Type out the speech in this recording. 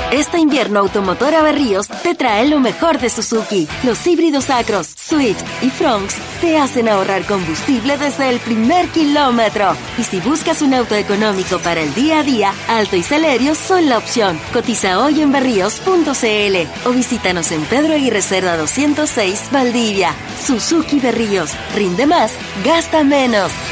Este invierno Automotora Berríos te trae lo mejor de Suzuki. Los híbridos Acros, Swift y Fronx te hacen ahorrar combustible desde el primer kilómetro. Y si buscas un auto económico para el día a día, Alto y Celerio son la opción. Cotiza hoy en berríos.cl o visítanos en Pedro Aguirre Cerda 206, Valdivia. Suzuki Berríos. Rinde más, gasta menos.